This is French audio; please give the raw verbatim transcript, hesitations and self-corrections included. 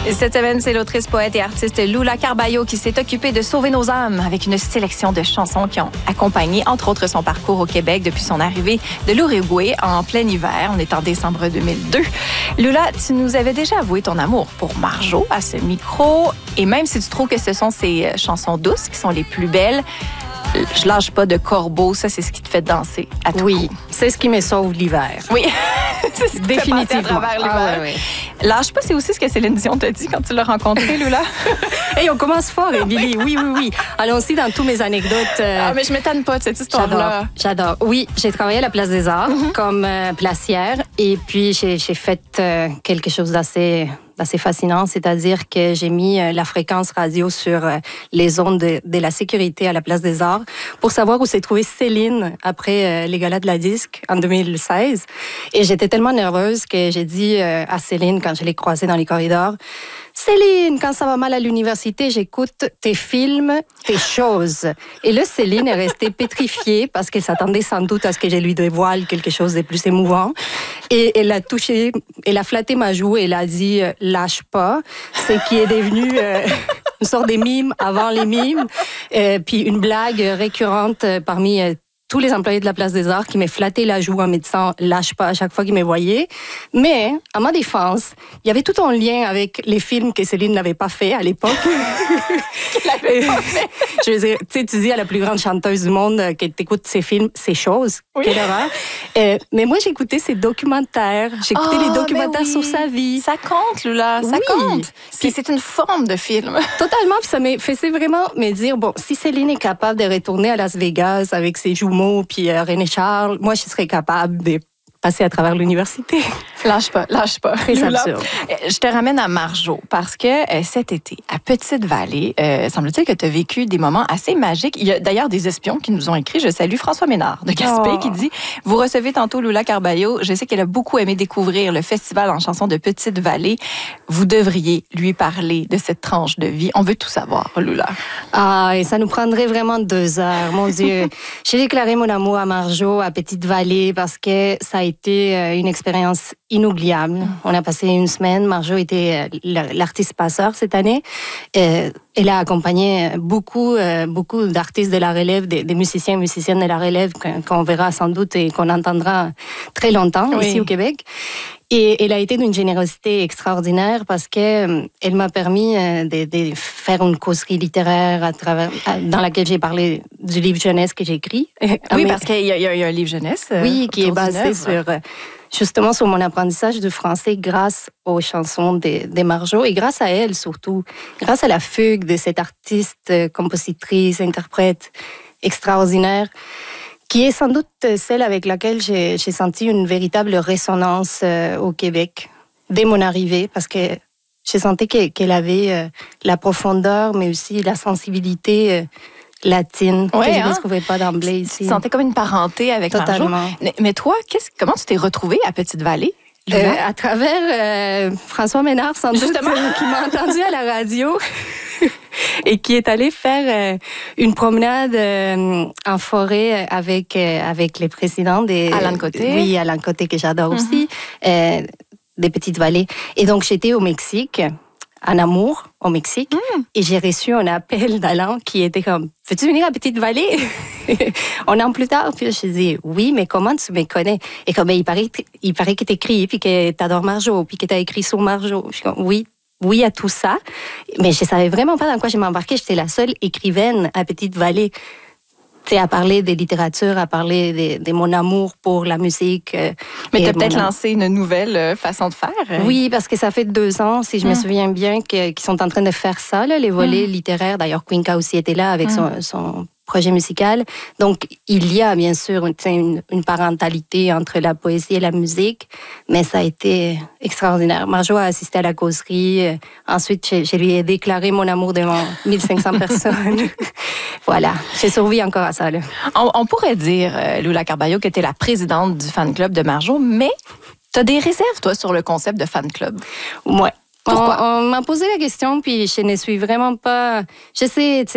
Cette semaine, c'est l'autrice, poète et artiste Lula Carballo qui s'est occupée de sauver nos âmes avec une sélection de chansons qui ont accompagné, entre autres, son parcours au Québec depuis son arrivée de l'Uruguay en plein hiver. On est en décembre deux mille deux. Lula, tu nous avais déjà avoué ton amour pour Marjo à ce micro. Et même si tu trouves que ce sont ses chansons douces qui sont les plus belles, je lâche pas de corbeau, ça, c'est ce qui te fait danser à tout Oui, coup. c'est ce qui me sauve l'hiver. Oui, c'est ce qui te fait passer à travers l'hiver. Ah, ouais, ouais. Lâche pas, c'est aussi ce que Céline Dion t'a dit quand tu l'as rencontrée, Lula. Hey, on commence fort, Émilie. Oui, oui, oui. Allons-y dans tous mes anecdotes. Euh... Ah, mais je m'étonne pas de cette histoire-là. J'adore, j'adore. Oui, j'ai travaillé à la Place des Arts mm-hmm. comme euh, placière et puis j'ai, j'ai fait euh, quelque chose d'assez... assez fascinant, c'est-à-dire que j'ai mis la fréquence radio sur les ondes de, de la sécurité à la Place des Arts pour savoir où s'est trouvée Céline après les galas de la disque en deux mille seize. Et j'étais tellement nerveuse que j'ai dit à Céline, quand je l'ai croisée dans les corridors, Céline, quand ça va mal à l'université, j'écoute tes films, tes choses. Et là, Céline est restée pétrifiée parce qu'elle s'attendait sans doute à ce que je lui dévoile quelque chose de plus émouvant. Et elle a touché, elle a flatté ma joue et elle a dit « lâche pas », ce qui est devenu euh, une sorte de mime avant les mimes. Euh, puis une blague récurrente parmi euh, tous les employés de la Place des Arts qui m'ont flatté la joue en me disant « lâche pas » à chaque fois qu'ils me voyaient. Mais, à ma défense, il y avait tout un lien avec les films que Céline n'avait pas fait à l'époque. Qu'elle n'avait pas fait. Je veux dire, tu sais, tu dis à la plus grande chanteuse du monde qu'elle t'écoute ses films, ses choses. Oui. Quelle horreur. Euh, mais moi, j'écoutais ses documentaires. J'écoutais oh, les documentaires oui. sur sa vie. Ça compte, Lula, ça oui. compte. Puis c'est une forme de film. Totalement. Puis ça m'a fait vraiment me dire, bon, si Céline est capable de retourner à Las Vegas avec ses jumeaux puis euh, René Charles, moi, je serais capable de passer à travers l'université. Lâche pas, lâche pas. Très absurde. Je te ramène à Marjo parce que euh, cet été, à Petite-Vallée, euh, semble-t-il que tu as vécu des moments assez magiques. Il y a d'ailleurs des espions qui nous ont écrit. Je salue François Ménard de Gaspé oh. qui dit « Vous recevez tantôt Lula Carballo. Je sais qu'elle a beaucoup aimé découvrir le festival en chansons de Petite-Vallée. Vous devriez lui parler de cette tranche de vie. On veut tout savoir, Lula. » Ah, et ça nous prendrait vraiment deux heures. Mon Dieu. J'ai déclaré mon amour à Marjo à Petite-Vallée parce que ça a été une expérience inoubliable. On a passé une semaine. Marjo était l'artiste passeur cette année. Et elle a accompagné beaucoup, beaucoup d'artistes de la relève, des, des musiciens et musiciennes de la relève qu'on verra sans doute et qu'on entendra très longtemps oui. ici au Québec. Et elle a été d'une générosité extraordinaire parce que elle m'a permis de, de faire une causerie littéraire à travers, dans laquelle j'ai parlé du livre jeunesse que j'ai écrit. Oui, parce qu'il y a, il y a un livre jeunesse. Oui, qui est basé sur justement sur mon apprentissage du français grâce aux chansons de, de Marjo et grâce à elle surtout, grâce à la fugue de cette artiste, compositrice, interprète extraordinaire, qui est sans doute celle avec laquelle j'ai, j'ai senti une véritable résonance euh, au Québec dès mon arrivée, parce que j'ai senti que, qu'elle avait euh, la profondeur, mais aussi la sensibilité euh, latine ouais, que je ne hein? trouvais pas d'emblée ici. Tu te sentais comme une parenté avec Marjo. Mais, mais toi, qu'est-ce, comment tu t'es retrouvée à Petite-Vallée? Euh, à travers euh, François Ménard, sans doute, euh, qui m'a entendu à la radio et qui est allé faire euh, une promenade euh, en forêt avec, euh, avec les présidents des... Alain Côté. Oui, Alain Côté, que j'adore mm-hmm. aussi, euh, des Petites-Vallées. Et donc, j'étais au Mexique, en amour, au Mexique, mm. et j'ai reçu un appel d'Alain qui était comme « Veux-tu venir à Petite-Vallée? » Un an plus tard, puis je dis « Oui, mais comment tu me connais? » Et comme, ben, il paraît, il paraît que t'écris, puis que t'adores Marjo, puis que t'as écrit sur Marjo. Je suis comme « Oui. » Oui à tout ça, mais je savais vraiment pas dans quoi je m'embarquais. J'étais la seule écrivaine à Petite-Vallée, tu sais, à parler de littérature, à parler de, de mon amour pour la musique. Mais tu as peut-être lancé une nouvelle façon de faire. Oui, parce que ça fait deux ans, si je hum. me souviens bien, que, qu'ils sont en train de faire ça, là, les volets hum. littéraires. D'ailleurs, Quinca aussi était là avec hum. son... son projet musical. Donc, il y a bien sûr une, une parentalité entre la poésie et la musique, mais ça a été extraordinaire. Marjo a assisté à la causerie. Ensuite, je, je lui ai déclaré mon amour devant mille cinq cents personnes. Voilà, j'ai survécu encore à ça. Là. On, on pourrait dire, euh, Lula Carballo, que tu es la présidente du fan club de Marjo, mais tu as des réserves, toi, sur le concept de fan club. Ouais. Pourquoi? On, on m'a posé la question, puis je ne suis vraiment pas... Je sais,